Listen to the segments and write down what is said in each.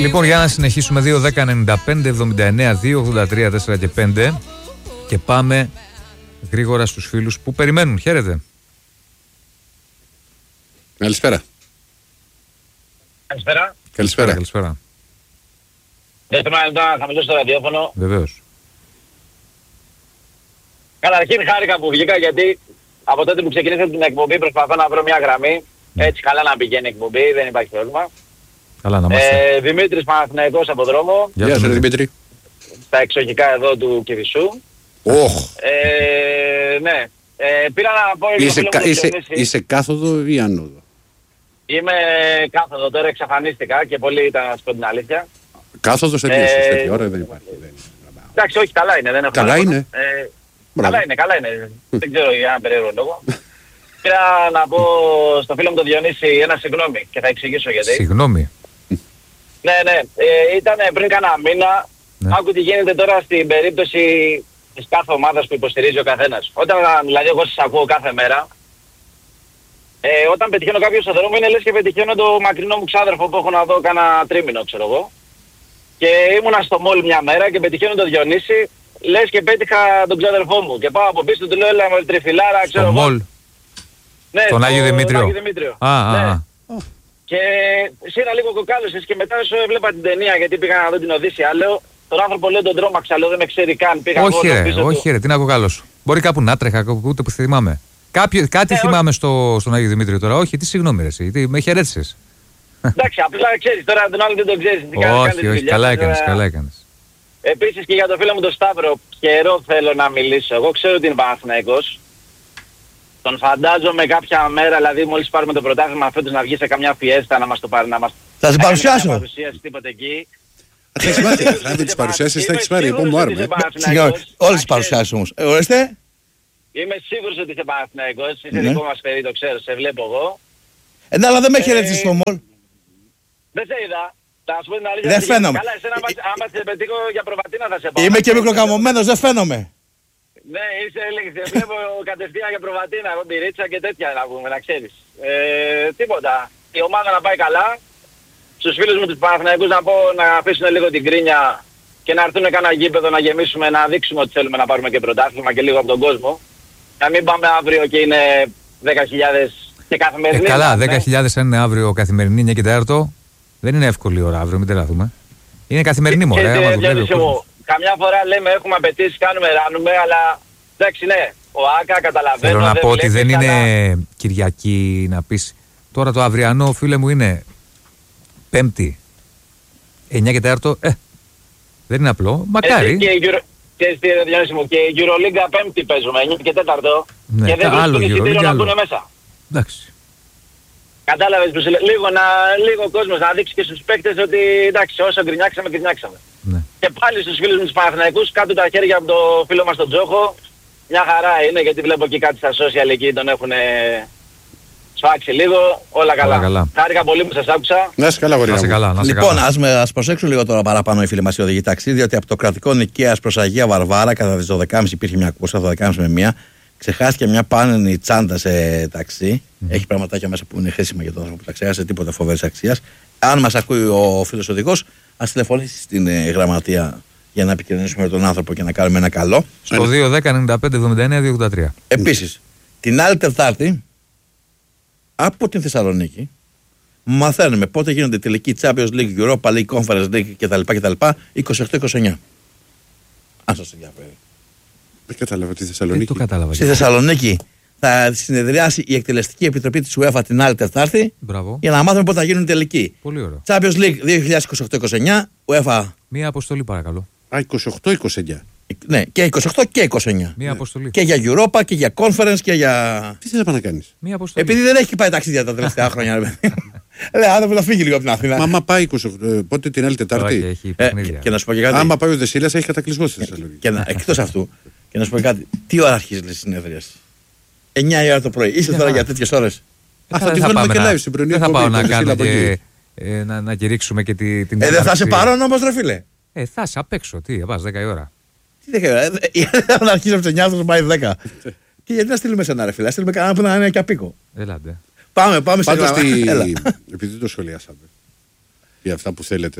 Λοιπόν, για να συνεχίσουμε 2-10-95-79-2-83-4 και 5 και πάμε γρήγορα στους φίλους που περιμένουν. Χαίρετε. Καλησπέρα. Καλησπέρα. Δεν θέλω να χαμηλώσω το ραδιόφωνο. Βεβαίως. Καταρχήν χάρηκα που βγήκα, γιατί από τότε που ξεκινήσατε την εκπομπή προσπαθώ να βρω μια γραμμή. Έτσι καλά να πηγαίνει η εκπομπή, δεν υπάρχει πρόβλημα. Καλά να είμαστε. Δημήτρης Παναθηναϊκός από δρόμο. Γεια σου Δημήτρη. Στα εξοχικά εδώ του Κηφισού. Ναι. Πήρα να πω... Είσαι κάθοδο ή άνοδο? Είμαι κάθοδο, τώρα εξαφανίστηκα και πολύ ήταν να σου πω την αλήθεια. Κάθοδο σε τέτοια ώρα δεν υπάρχει. Εντάξει, όχι, καλά είναι, δεν έχω Καλά είναι. Καλά είναι. Δεν ξέρω για ένα περίεργο λόγο. Πήρα να πω στο φίλο μου τον Διονύση ένα συγγνώμη και θα εξηγήσω γιατί. Συγγνώμη. Ναι. Ήταν πριν κάνα μήνα. Ναι. Άκου τι γίνεται τώρα στην περίπτωση της κάθε ομάδας που υποστηρίζει ο καθένας. Όταν δηλαδή εγώ σας ακούω κάθε μέρα, όταν πετυχαίνω κάποιο στο δρόμο είναι λες και πετυχαίνω το μακρινό μου ξάδερφο που έχω να δω κάνα τρίμηνο, ξέρω εγώ. Και ήμουνα στο μόλ μια μέρα και πετυχαίνω τον Διονύση, λες και πέτυχα τον ξάδερφό μου. Και πάω από πίσω του λέω, έλα με τριφυλάρα, ξέρω εγώ. Στο μόλ. Ναι, τον Άγιο Δημήτριο. Ναι. Και σύρα λίγο κοκάλωσες και μετά όσο έβλεπα την ταινία, γιατί πήγα να δω την Οδύσσεια, λέω, τον άνθρωπο λέω τον τρόμαξα, λέω δεν με ξέρει καν. Πήγα όχι ρε, τι να κοκάλωσω. Μπορεί κάπου να τρέχα, ούτε που θυμάμαι. Κάτι θυμάμαι στον Άγιο Δημήτριο τώρα. Όχι, τι συγγνώμη ρε εσύ, με χαιρέτησες. Εντάξει, απλά ξέρεις, τώρα τον άλλο δεν τον ξέρεις. Όχι, καλά έκανες. Επίσης και για τον φίλο μου τον Σταύρο, καιρό θέλω να μιλήσω. Εγώ ξέρω ότι είναι Παναθηναϊκός. Τον φαντάζομαι κάποια μέρα, δηλαδή μόλις πάρουμε το πρωτάθλημα φέτος να βγει σε καμιά φιέστα να μας το πάρει, να μας... Θα σε παρουσιάσω. Παρουσίαση τίποτε εκεί. Θα έχεις μάθει, θα δει τις παρουσιάσεις, θα έχεις πάρει, επόμενο άρμα. Συγγνώμη, όλες τις παρουσιάσεις όμως. Ορίστε. Είμαι σίγουρος ότι είσαι Παναθηναϊκός, είσαι δικό μας παιδί, το ξέρω, σε βλέπω εγώ. Ναι, αλλά δεν με χαιρέτησες στο μόλ. Δεν σε είδα. Θα σου πω την αλήθεια. Δεν φαίνομαι. Καλά, εσένα άμα σε πετύχω για προβατίνα θα σε πάω. Είμαι και μικροκαμωμένος, δεν φαίνομαι. Ναι, είσαι έλεγχη. Σε βλέπω κατευθείαν για προβατίνα, εγώ μπυρίτσα και τέτοια να πούμε, να ξέρεις. Τίποτα. Η ομάδα να πάει καλά. Στους φίλους μου τους Παναθηναϊκούς να πω να αφήσουν λίγο την κρίνια και να έρθουν κάνα γήπεδο να γεμίσουμε, να δείξουμε ότι θέλουμε να πάρουμε και πρωτάθλημα και λίγο από τον κόσμο. Να μην πάμε αύριο και είναι 10.000 και καθημερινή. Καλά, 10.000 είναι αύριο καθημερινή 9 και 4. Δεν είναι εύκολη η ώρα αύριο, μην τρελαθούμε. Είναι καθημερινή μωρέ. Καμιά φορά λέμε έχουμε απαιτήσεις, κάνουμε, ράνουμε, αλλά εντάξει ναι, ο ΆΚΑ καταλαβαίνω. Θέλω να πω ότι δεν είναι Κυριακή να πεις. Τώρα το αυριανό φίλε μου είναι Πέμπτη 9 και 4. Δεν είναι απλό, μακάρι. Και στη Διονύση μου, και η Euroliga Πέμπτη παίζουμε, 9 και 4. Ναι, και δεν βρίσκουν εισιτήριο να μπουν μέσα. Εντάξει. Κατάλαβες πως λίγο ο κόσμος να δείξει και στους παίκτες ότι εντάξει όσο γκρινιάξαμε. Ναι. Και πάλι στους φίλους μου τους Παναθηναϊκούς κάτω τα χέρια από το φίλο μας τον Τζόχο. Μια χαρά είναι γιατί βλέπω και κάτι στα social εκεί τον έχουν σφάξει λίγο. Όλα καλά. Χάρηκα πολύ που σας άκουσα. Να είσαι καλά γοριά μου. Λοιπόν, ας προσέξουν λίγο τώρα παραπάνω οι φίλοι μας οι οδηγοί ταξί, διότι από το κρατικό Νικαίας προς Αγία Βαρβάρα κατά τις 12.30 υπήρχε μια κουμπόσα, 12.30 με 1. Ξεχάστηκε μια πάνενη τσάντα σε ταξί. Έχει πραγματάκια μέσα που είναι χρήσιμα για τον άνθρωπο που τα ξέχασε, τίποτα φοβερής αξίας. Αν μας ακούει ο φίλος οδηγός, ας τηλεφωνήσει στην γραμματεία για να επικοινωνήσουμε με τον άνθρωπο και να κάνουμε ένα καλό. Στο 2-10-95-79-283. Επίσης, την άλλη Τετάρτη, από την Θεσσαλονίκη, μαθαίνουμε πότε γίνονται τελικοί Champions League, Europa League, Conference League κτλ. 28-29. Αν σας ενδιαφέρει. Δεν κατάλαβα τη Θεσσαλονίκη. Στη Θεσσαλονίκη θα συνεδριάσει η εκτελεστική επιτροπή της UEFA την άλλη Τετάρτη. Μπράβο. Για να μάθουμε πότε θα γίνουν τελικοί. Πολύ ωραίο. Champions League 2028-29, UEFA. Μία αποστολή παρακαλώ. 28-29. Ναι, και 28 και 29. Μία αποστολή. Και για Europa και για Conference και για. Τι θες να κάνεις? Μία αποστολή. Επειδή δεν έχει πάει ταξίδια τα τελευταία χρόνια. Λέει, άνθρωπο να φύγει λίγο από την Αθήνα. Μα άμα πάει 28, πότε την άλλη Τετάρτη. Και να σου πω και κάτι. Άμα πάει ο Δεσίλας έχει κατακλυσμό στη Θεσσαλονίκη. Εκτός αυτού, και να σου πω κάτι. Τι ώρα αρχίζει η συνέδρια? 9 η ώρα το πρωί. Είστε τώρα για τέτοιες ώρες? Θα τη βάλουμε και live στην πρωινή. Δεν θα πάω να κάνετε. Να κηρύξουμε και την. Δεν θα σε παρόν όμως, ρε φίλε. Θα σε απ' έξω. Τι, πας 10 η ώρα. Τι 10 η ώρα? Θα αρχίσει από τις 9 θα πάει 10. Και γιατί να στείλουμε σε ένα ρε φίλε? Να στείλουμε κανένα που να είναι και απίκο. Ελάτε. Πάμε σε πάντως επειδή το σχολιάσαμε για αυτά που θέλετε.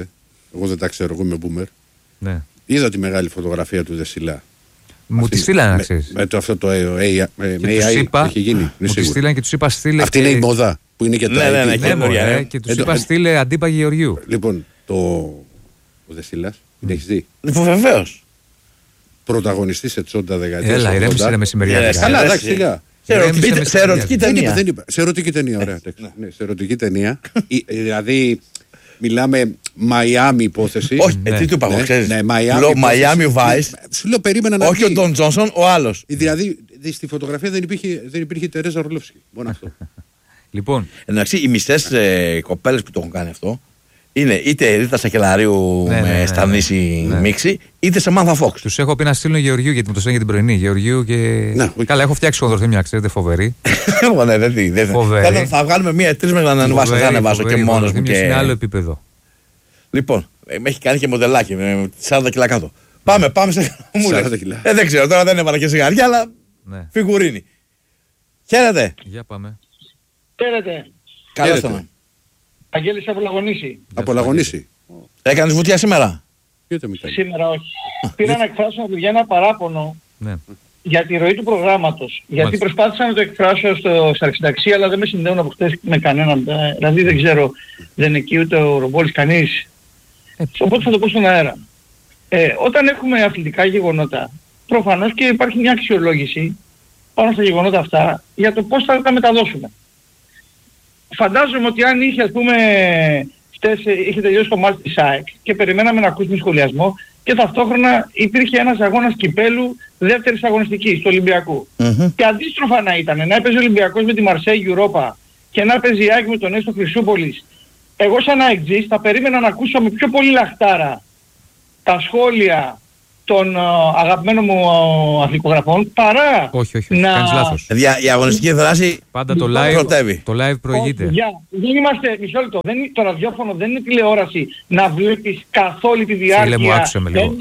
Εγώ δεν τα ξέρω, εγώ είμαι boomer. Ναι. Είδα τη μεγάλη φωτογραφία του Δεσίλα. Μου τη στείλανε, να ξέρεις. Με αυτό το AI είπα, έχει γίνει. μου τη στείλανε και τους είπα στείλε. Αυτή είναι η μόδα που είναι και τα ναι, και τους είπα στείλε αντίπα Γεωργιού. Λοιπόν, ο Δεσίλας, την έχεις δει? Βεβαίως. Πρωταγωνιστής σε τσόντα δεκαετίας. Έλα, ηρέμησε ρε μεσημεριάτικα. Καλά, εντάξει, σιγά. Σε ερωτική ταινία. Σε ερωτική ταινία, ωραία. Σε ερωτική ταινία. Δηλαδή, μιλάμε Μαϊάμι υπόθεση. Όχι, τι του είπα εγώ, ξέρεις. Μαϊάμι Vice. Σου λέω, περίμενα να όχι ο Ντον Τζόνσον, ο άλλος. Δηλαδή, στη φωτογραφία δεν υπήρχε η Τερέζα Ρολόφσκι. Μόνο αυτό. Λοιπόν. Εντάξει, οι μισές κοπέλες που το έχουν κάνει αυτό είναι είτε Ρίτα Σακελαρίου με Στανίση Μίξη, είτε σε Μάνθα Φόξ. Τους έχω πει να στείλουν Γεωργιού γιατί μου το στέλνει για την πρωινή. Γεωργιού και. Καλά, έχω φτιάξει χονδροθυμιά, ξέρετε, φοβερή. Ναι, δεν θα βγάλουμε 3 μέχρι να ανεβάσω και μόνος μου. Είναι άλλο επίπεδο. Λοιπόν, με έχει κάνει και μοντελάκι με 40 κιλά κάτω. Πάμε σε χαμούλες. Δεν ξέρω, τώρα δεν έβαλα και σιγαριά, αλλά φιγουρίνι. Χαίρετε. Για πάμε. Χαίρετε. Καλώς τον. Αγγέλης από Λαγονίση. Έκανες βουτιά σήμερα? Σήμερα όχι. Πήρα να εκφράσω για ένα παράπονο για τη ροή του προγράμματος. Γιατί προσπάθησα να το εκφράσω στα αρχιταξία, αλλά δεν με συνδέουν από χτες με κανέναν. Δηλαδή δεν ξέρω, δεν είναι εκεί ούτε ο Ρομπόλης κανείς. Οπότε θα το πω στον αέρα. Όταν έχουμε αθλητικά γεγονότα, προφανώς και υπάρχει μια αξιολόγηση πάνω στα γεγονότα αυτά για το πώς θα τα μεταδώσουμε. Φαντάζομαι ότι αν είχε, ας πούμε, είχε τελειώσει το μάτς της ΑΕΚ και περιμέναμε να ακούσουμε σχολιασμό και ταυτόχρονα υπήρχε ένας αγώνας κυπέλου δεύτερης αγωνιστικής του Ολυμπιακού. Και αντίστροφα να ήταν, να έπαιζε ο Ολυμπιακός με τη Μαρσέη Europa και να έπαιζε η ΑΕΚ με τον Έστω Χρυσούπολης. Εγώ σαν AEGist θα περίμενα να ακούσω με πιο πολύ λαχτάρα τα σχόλια των αγαπημένων μου αθλητικογραφών παρά όχι, κάνεις λάθος. Η αγωνιστική δράση πάντα το live προηγείται. Δεν είμαστε, μισό λεπτό, το ραδιόφωνο δεν είναι τηλεόραση να βλέπεις καθ' όλη τη διάρκεια. Φίλε μου, άκουσε με λίγο.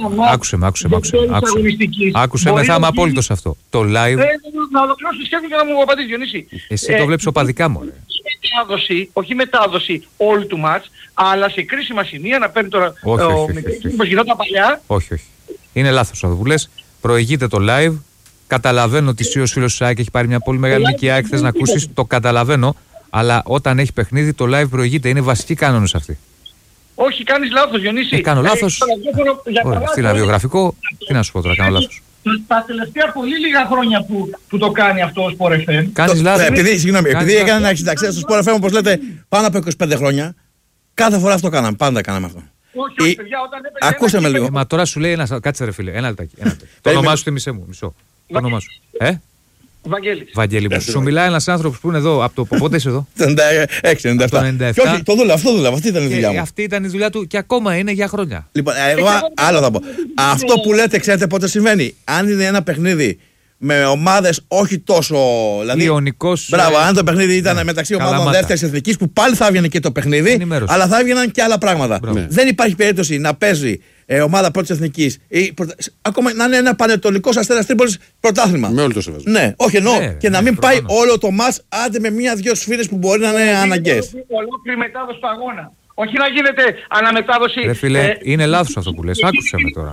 Άκουσε με, θα είμαι απόλυτος αυτό. Το live. Να ολοκληρώσω τη σκέψη και να μου απαντήσει, Διονύση. Εσύ το βλέπεις οπαδικά μου. Όχι μετάδοση όλου του μάτς, αλλά σε κρίσιμα σημεία να παίρνει τώρα όπως γινόταν παλιά. Όχι. Είναι λάθος αυτό που λες. Προηγείται το live. Καταλαβαίνω ότι εσύ ως φίλος του ΑΕΚ έχει πάρει μια πολύ μεγάλη ηλικία. ΑΕΚ θες να ακούσεις, το καταλαβαίνω. Αλλά όταν έχει παιχνίδι, το live προηγείται. Είναι βασικοί κανόνες αυτοί. Όχι, κάνεις λάθος, Διονύση. Κάνω λάθος. Τι είναι βιογραφικό, τι να σου πω τώρα, κάνω λάθος. Τα τελευταία πολύ λίγα χρόνια που το κάνει αυτό ο Sport FM. Κάνεις λάθος. Επειδή έκανε ένα εξυνταξία στο Sport FM, όπως λέτε, πάνω από 25 χρόνια, κάθε φορά αυτό κάναμε. Πάντα κάναμε αυτό. Όχι, παιδιά, όταν έπαιζε. Ακούστε με λίγο. Μα τώρα σου λέει ένα. Κάτσε ρε φίλε, ένα λεπτάκι. Το όνομά σου θυμίσέ μου, μισό. Το όνομά σου. Βαγγέλη μου. Σου μιλάει ένας άνθρωπος που είναι εδώ. Από το πότε είσαι εδώ? 96-97. Και όχι, το δούλευα. Αυτή ήταν η δουλειά μου. Αυτή ήταν η δουλειά του και ακόμα είναι για χρόνια. Λοιπόν, εγώ άλλο θα πω. Αυτό που λέτε, ξέρετε πότε συμβαίνει? Αν είναι ένα παιχνίδι με ομάδες όχι τόσο. Δηλαδή, Ιωνικός. Μπράβο, αν το παιχνίδι ήταν μεταξύ ομάδων δεύτερης εθνικής, που πάλι θα έβγαινε και το παιχνίδι, αλλά θα έβγαιναν και άλλα πράγματα. Δεν υπάρχει περίπτωση να παίζει ομάδα πρώτης εθνικής ή ακόμα να είναι ένα Πανετολικός Αστέρας Τρίπολης πρωτάθλημα. Με όλο το σεβασμό. Ναι, όχι εννοώ. Και να μην πάει όλο το μάτς άντε με μία-δυο σφύρες που μπορεί να είναι αναγκαίες. Ολόκληρη μετάδοση του αγώνα. Όχι να γίνεται αναμετάδοση. Ρε φίλε, είναι λάθος αυτό που λες. Άκουσε με τώρα.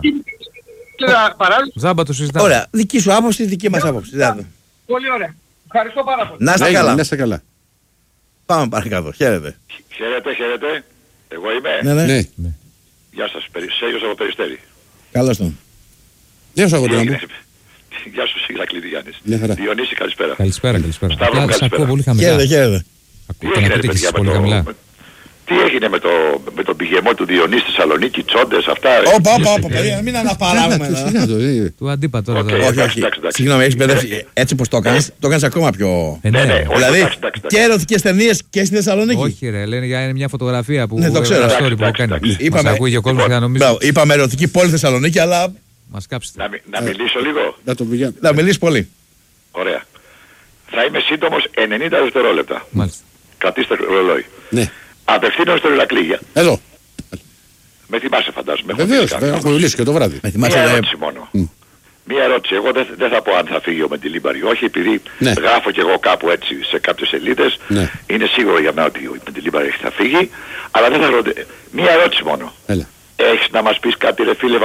Ζάμπα το συζητάμε. Ωραία, δική σου άποψη, δική μας άποψη. Πολύ ωραία. Ευχαριστώ πάρα πολύ. Να είστε καλά. Πάμε παρακάτω. Χαίρετε. Χαίρετε. Εγώ είμαι. Ναι. Γεια σας, Σέγιος από Περιστέρι. Καλώς τον. Γεια σου αγόρια μου. Γεια σου Ηρακλήδη Γιάννης. Διονύση, καλησπέρα. Καλησπέρα. Σταύρο, καλησπέρα. Πολύ χαμηλά. Χαίρετε. Τι έγινε πολύ χαμηλά. Τι έγινε με τον πηγεμό του Διονύση στη Θεσσαλονίκη, τσόντες, αυτά. Όπα, παιδιά, μην αναπαράγουμε. Του αντίπα τώρα. Όχι. Συγγνώμη, έχεις μπερδεύσει. Έτσι πως το έκανες ακόμα πιο. Δηλαδή και ερωτικές ταινίες και στη Θεσσαλονίκη. Όχι, ρε, λένε για μια φωτογραφία που. Ναι, το ξέρω. Μας ακούει και ο κόσμος για να νομίζει. Είπαμε ερωτική πόλη Θεσσαλονίκη, αλλά. Μας κάψετε. Να μιλήσω λίγο. Να μιλήσει πολύ. Ωραία. Θα είμαι σύντομος 90 δευτερόλεπτα. Μάλιστα. Κρατήστε το ρολόι. Ναι. Απευθύνω στο Ηρακλή. Εδώ. Με θυμάσαι φαντάζομαι. Βεβαίως, έχω μιλήσει και το βράδυ. Μία ερώτηση μόνο. Μία ερώτηση. Εγώ δεν θα πω αν θα φύγει ο Μεντιλίμπαρη. Όχι, επειδή γράφω κι εγώ κάπου έτσι σε κάποιες σελίδες. Είναι σίγουρο για μένα ότι ο Μεντιλίμπαρη θα φύγει. Αλλά δεν θα ρωτήσω. Μία ερώτηση μόνο. Έλα. Έχεις να μας πεις κάτι ρε φίλε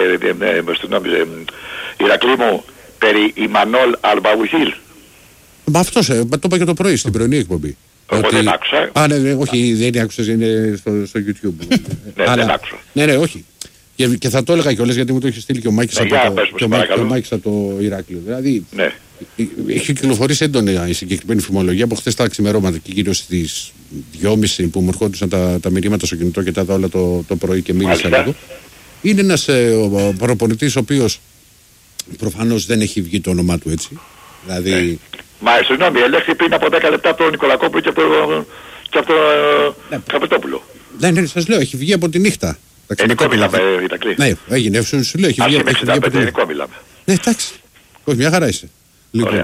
Ηρακλή μου, περί Ιμανόλ Αλμπαουιχίλ? Μα αυτός, το είπα και το πρωί στην πρωινή εκπομπή. Εγώ δεν άκουσα. Ναι, όχι, δεν άκουσες, είναι στο YouTube. Ναι, δεν άκουσα. Ναι, όχι. Και θα το έλεγα κιόλας γιατί μου το είχε στείλει και ο Μάκης από το Ηράκλειο. Δηλαδή, έχει κυκλοφορήσει έντονα η συγκεκριμένη φημολογία από χθες τα ξημερώματα και κυρίως στις 2.30 που μου ερχόντουσαν τα μηνύματα στο κινητό και τα όλα το πρωί και μίλησα λίγο. Είναι ένας προπονητής ο οποίος προφανώς δεν έχει βγει το όνομά του έτσι. Δηλαδή... Μα συγγνώμη, ελέγχθη πριν από 10 λεπτά από τον Νικολακόπουλο και από τον Καπετόπουλο. Ναι, σας λέω, έχει βγει από τη νύχτα. Ελληνικό μιλάμε, Ηρακλή. Ναι, έγινε, σου λέω, έχει βγει από τη ελληνικό μιλάμε. Ναι, εντάξει. Όχι, μια χαρά είσαι. Λοιπόν,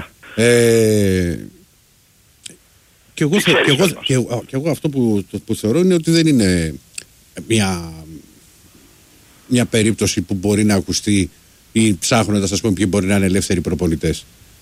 και εγώ αυτό που θεωρώ είναι ότι δεν είναι μια περίπτωση που μπορεί να ακουστεί ή ψάχνοντας, ας πούμε, ποιοι μπορεί να είναι ελεύθεροι προπονητές.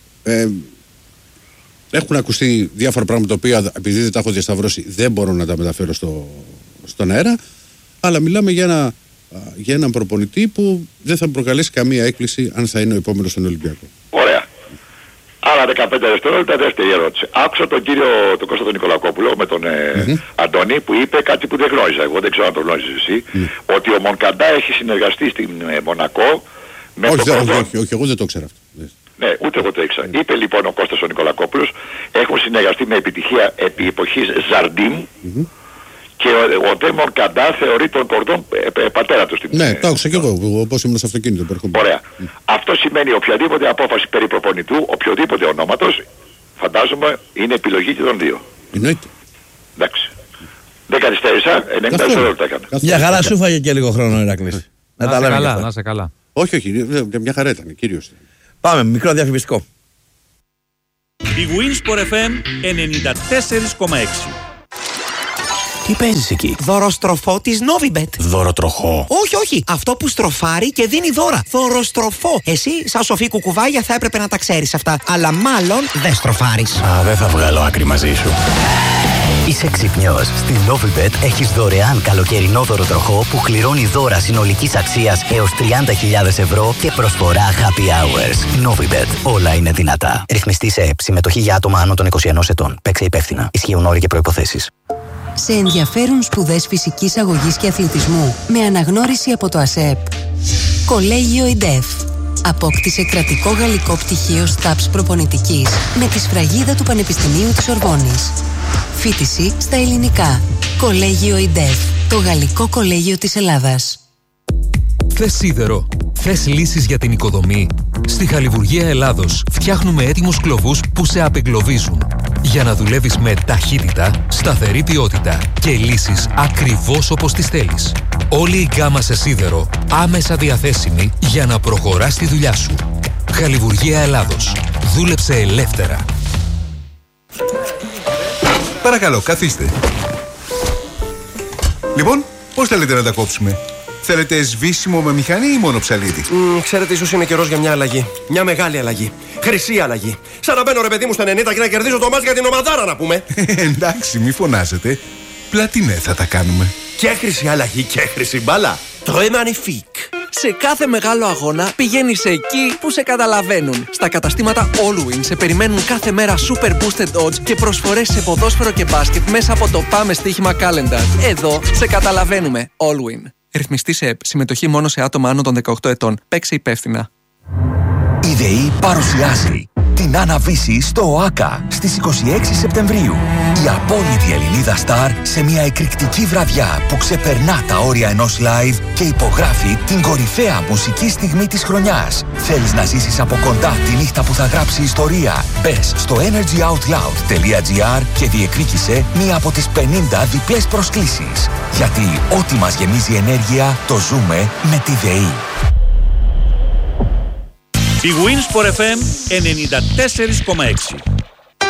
Έχουν ακουστεί διάφορα πράγματα τα οποία, επειδή δεν τα έχω διασταυρώσει, δεν μπορώ να τα μεταφέρω στον αέρα, αλλά μιλάμε για έναν προπονητή που δεν θα προκαλέσει καμία έκπληξη αν θα είναι ο επόμενος στον Ολυμπιακό. Ωραία. Άλλα 15 δευτερόλεπτα, δεύτερη ερώτηση. Άκουσα τον κύριο τον Κώστα τον Νικολακόπουλο με τον Αντώνη που είπε κάτι που δεν γνώριζα. Εγώ δεν ξέρω αν το γνώριζες εσύ. Ότι ο Μονκαντά έχει συνεργαστεί στην Μονακό με όχι, εγώ δεν το ξέρω αυτό. Ναι, ούτε εγώ το ήξερα. Είπε λοιπόν ο Κώστας ο Νικολακόπουλος, έχουν συνεργαστεί με επιτυχία επί εποχής Ζαρντίμ και ο Ντε Μονκαντά θεωρεί τον Κορδόν πατέρα του στην Ναι, το άκουσα και εγώ, όπως ήμουν στο αυτοκίνητο. Ωραία. Αυτό σημαίνει οποιαδήποτε απόφαση περί προπονητού, οποιοδήποτε ονόματος, φαντάζομαι είναι επιλογή και των δύο. Εννοείται. Εντάξει. Δεν καθυστέρησα, 90 δευτερόλεπτα έκανα. Για χαρά σου φάγε και λίγο χρόνο, Ηρακλής. Να σε καλά. Όχι, μια χαρά ήταν, κύριος. Πάμε, μικρό διαφημιστικό. Η Winsport FM 94,6. Τι παίζεις εκεί? Δωροστροφό της Novibet. Δωροτροχό? Όχι. Αυτό που στροφάρει και δίνει δώρα. Δωροστροφό. Εσύ, σαν σοφή κουκουβάγια, θα έπρεπε να τα ξέρεις αυτά. Αλλά μάλλον δεν στροφάρεις. Δεν θα βγάλω άκρη μαζί σου. Είσαι ξυπνιός. Στην Novibet έχεις δωρεάν καλοκαιρινό δωροτροχό που κληρώνει δώρα συνολικής αξίας έως 30.000 ευρώ και προσφορά happy hours. Novibet. Όλα είναι δυνατά. Ρυθμιστή σε ΕΠ. Συμμετοχή για άτομα άνω των 21 ετών. Παίξε υπεύθυνα. Ισχύουν όροι και προϋποθέσεις. Σε ενδιαφέρουν σπουδές φυσικής αγωγής και αθλητισμού με αναγνώριση από το ΑΣΕΠ. Κολέγιο ΙΝΤΕΦ. Απόκτησε κρατικό γαλλικό πτυχίο ΣΤΑΠΣ προπονητικής με τη σφραγίδα του Πανεπιστημίου της Σορβόνης. Φοιτηση στα ελληνικά. Κολέγιο ΙΝΤΕΦ. Το γαλλικό κολέγιο της Ελλάδας. Θες σίδερο? Θες λύσεις για την οικοδομή? Στη Χαλιβουργία Ελλάδος φτιάχνουμε έτοιμους κλωβούς που σε απεγκλωβίζουν για να δουλεύεις με ταχύτητα, σταθερή ποιότητα και λύσεις ακριβώς όπως τις θέλεις. Όλη η γκάμα σε σίδερο άμεσα διαθέσιμη για να προχωράς τη δουλειά σου. Χαλιβουργία Ελλάδος. Δούλεψε ελεύθερα. Παρακαλώ, καθίστε. Λοιπόν, πώς θέλετε να τα κόψουμε? Θέλετε σβήσιμο με μηχανή ή μόνο ψαλίδι? Ξέρετε, ίσως είναι καιρός για μια αλλαγή. Μια μεγάλη αλλαγή. Χρυσή αλλαγή. Σαν να μπαίνω ρε παιδί μου στα 90 και να κερδίζω το μάτς για την ομαδάρα, να πούμε. Εντάξει, μη φωνάζετε. Πλατινέ θα τα κάνουμε. Και χρυσή αλλαγή και χρυσή μπάλα. Très magnifique. Σε κάθε μεγάλο αγώνα πηγαίνεις εκεί που σε καταλαβαίνουν. Στα καταστήματα Allwin σε περιμένουν κάθε μέρα super boosted odds και προσφορές σε ποδόσφαιρο και μπάσκετ μέσα από το Πάμε Στοίχημα Calendar. Εδώ σε καταλαβαίνουμε. Allwin. Ρυθμιστή σε ΕΠ. Συμμετοχή μόνο σε άτομα άνω των 18 ετών. Παίξε υπεύθυνα. Η ΔΕΗ παρουσιάζει την Αναβίση στο ΟΑΚΑ στις 26 Σεπτεμβρίου. Η απόλυτη Ελληνίδα στάρ σε μια εκρηκτική βραδιά που ξεπερνά τα όρια ενός live και υπογράφει την κορυφαία μουσική στιγμή της χρονιάς. Θέλεις να ζήσεις από κοντά τη νύχτα που θα γράψει ιστορία? Μπες στο energyoutloud.gr και διεκδίκησε μία από τις 50 διπλές προσκλήσεις. Γιατί ό,τι μας γεμίζει ενέργεια το ζούμε με τη ΔΕΗ. Η Winsport FM 94,6.